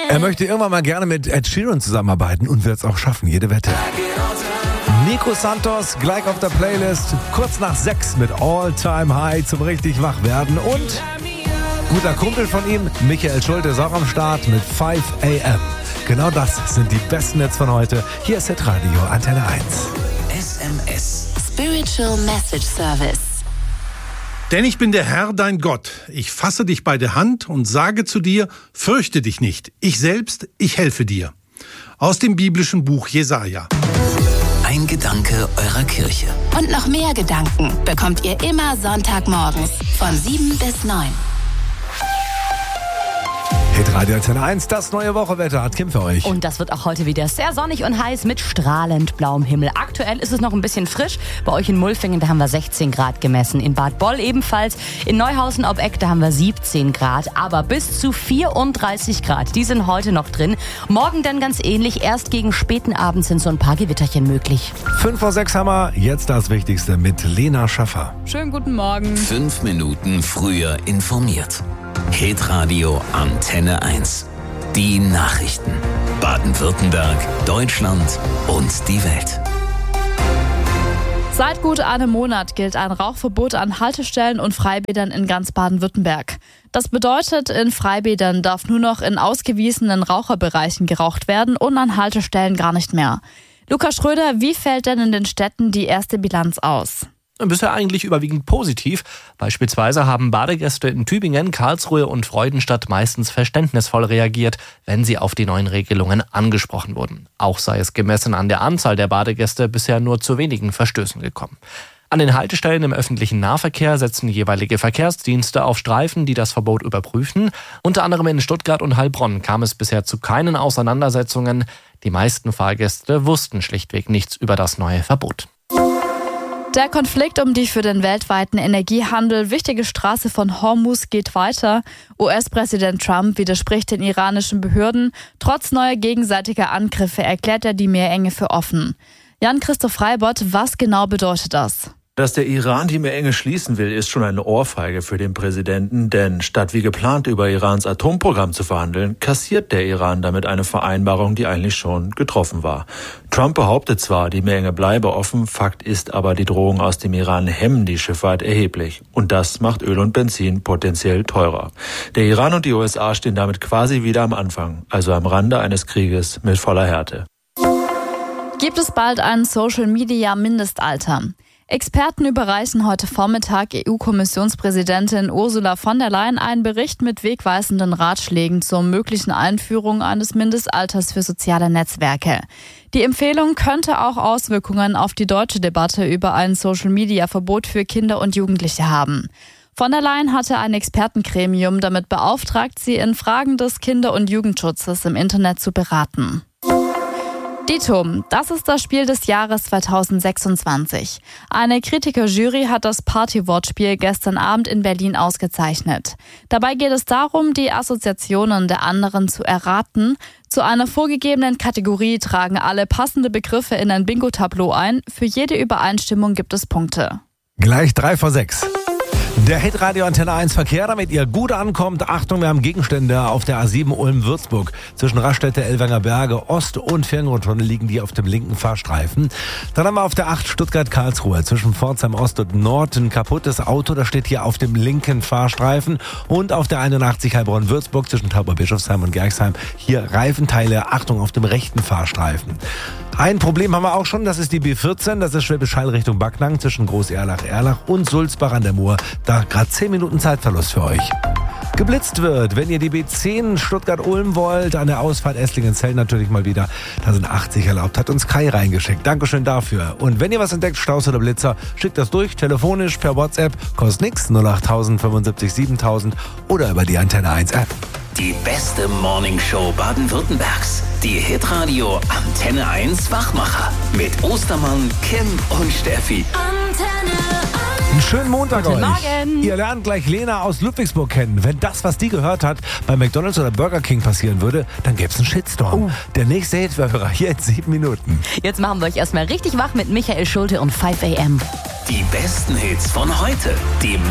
Er möchte irgendwann mal gerne mit Ed Sheeran zusammenarbeiten und wird es auch schaffen, jede Wette. Nico Santos gleich auf der Playlist, kurz nach 6 mit All Time High zum richtig wach werden. Und guter Kumpel von ihm, Michael Schulte, ist auch am Start mit 5 AM. Genau das sind die besten Hits von heute. Hier ist Hitradio Antenne 1. SMS Spiritual Message Service. Denn ich bin der Herr, dein Gott. Ich fasse dich bei der Hand und sage zu dir, fürchte dich nicht. Ich selbst, ich helfe dir. Aus dem biblischen Buch Jesaja. Ein Gedanke eurer Kirche. Und noch mehr Gedanken bekommt ihr immer Sonntagmorgens von 7 bis 9. Hitradio Antenne 1, das neue Wochewetter hat Kim für euch. Und das wird auch heute wieder sehr sonnig und heiß mit strahlend blauem Himmel. Aktuell ist es noch ein bisschen frisch. Bei euch in Mulfingen, da haben wir 16 Grad gemessen. In Bad Boll ebenfalls. In Neuhausen ob Eck, da haben wir 17 Grad. Aber bis zu 34 Grad, die sind heute noch drin. Morgen dann ganz ähnlich. Erst gegen späten Abend sind so ein paar Gewitterchen möglich. 5 vor 6 haben wir jetzt das Wichtigste mit Lena Schaffer. Schönen guten Morgen. 5 Minuten früher informiert. Hitradio Antenne 1. Die Nachrichten. Baden-Württemberg, Deutschland und die Welt. Seit gut einem Monat gilt ein Rauchverbot an Haltestellen und Freibädern in ganz Baden-Württemberg. Das bedeutet, in Freibädern darf nur noch in ausgewiesenen Raucherbereichen geraucht werden und an Haltestellen gar nicht mehr. Lukas Schröder, wie fällt denn in den Städten die erste Bilanz aus? Bisher eigentlich überwiegend positiv. Beispielsweise haben Badegäste in Tübingen, Karlsruhe und Freudenstadt meistens verständnisvoll reagiert, wenn sie auf die neuen Regelungen angesprochen wurden. Auch sei es gemessen an der Anzahl der Badegäste bisher nur zu wenigen Verstößen gekommen. An den Haltestellen im öffentlichen Nahverkehr setzen jeweilige Verkehrsdienste auf Streifen, die das Verbot überprüfen. Unter anderem in Stuttgart und Heilbronn kam es bisher zu keinen Auseinandersetzungen. Die meisten Fahrgäste wussten schlichtweg nichts über das neue Verbot. Der Konflikt um die für den weltweiten Energiehandel wichtige Straße von Hormuz geht weiter. US-Präsident Trump widerspricht den iranischen Behörden. Trotz neuer gegenseitiger Angriffe erklärt er die Meerenge für offen. Jan-Christoph Reibott, was genau bedeutet das? Dass der Iran die Meerenge schließen will, ist schon eine Ohrfeige für den Präsidenten, denn statt wie geplant über Irans Atomprogramm zu verhandeln, kassiert der Iran damit eine Vereinbarung, die eigentlich schon getroffen war. Trump behauptet zwar, die Meerenge bleibe offen, Fakt ist aber, die Drohungen aus dem Iran hemmen die Schifffahrt erheblich. Und das macht Öl und Benzin potenziell teurer. Der Iran und die USA stehen damit quasi wieder am Anfang, also am Rande eines Krieges mit voller Härte. Gibt es bald ein Social-Media-Mindestalter? Experten überreichen heute Vormittag EU-Kommissionspräsidentin Ursula von der Leyen einen Bericht mit wegweisenden Ratschlägen zur möglichen Einführung eines Mindestalters für soziale Netzwerke. Die Empfehlung könnte auch Auswirkungen auf die deutsche Debatte über ein Social-Media-Verbot für Kinder und Jugendliche haben. Von der Leyen hatte ein Expertengremium damit beauftragt, sie in Fragen des Kinder- und Jugendschutzes im Internet zu beraten. Dito, das ist das Spiel des Jahres 2026. Eine Kritikerjury hat das Party-Wortspiel gestern Abend in Berlin ausgezeichnet. Dabei geht es darum, die Assoziationen der anderen zu erraten. Zu einer vorgegebenen Kategorie tragen alle passende Begriffe in ein Bingo-Tableau ein. Für jede Übereinstimmung gibt es Punkte. Gleich 3 vor 6. Der Hitradio Antenne 1 Verkehr, damit ihr gut ankommt. Achtung, wir haben Gegenstände auf der A7 Ulm-Würzburg. Zwischen Raststätte, Ellwanger Berge, Ost- und Fernrohrtunnel liegen die auf dem linken Fahrstreifen. Dann haben wir auf der 8 Stuttgart-Karlsruhe zwischen Pforzheim Ost und Nord ein kaputtes Auto. Das steht hier auf dem linken Fahrstreifen. Und auf der 81 Heilbronn-Würzburg zwischen Tauberbischofsheim und Gerxheim hier Reifenteile. Achtung, auf dem rechten Fahrstreifen. Ein Problem haben wir auch schon, das ist die B14, das ist Schwäbisch Hall Richtung Backnang zwischen Groß-Erlach und Sulzbach an der Mur. Da gerade 10 Minuten Zeitverlust für euch. Geblitzt wird, wenn ihr die B10 Stuttgart-Ulm wollt, an der Ausfahrt Esslingen-Zell natürlich mal wieder. Da sind 80 erlaubt, hat uns Kai reingeschickt. Dankeschön dafür. Und wenn ihr was entdeckt, Staus oder Blitzer, schickt das durch, telefonisch, per WhatsApp, kostet nix, 08000 75 7000 oder über die Antenne 1 App. Die beste Morningshow Baden-Württembergs. Die Hitradio Antenne 1 Wachmacher. Mit Ostermann, Kim und Steffi. Einen schönen Montag Guten euch. Morgen. Ihr lernt gleich Lena aus Ludwigsburg kennen. Wenn das, was die gehört hat, bei McDonald's oder Burger King passieren würde, dann gäbe es einen Shitstorm. Der nächste Hitwerfer hier in 7 Minuten. Jetzt machen wir euch erstmal richtig wach mit Michael Schulte und 5 AM. Die besten Hits von heute. Die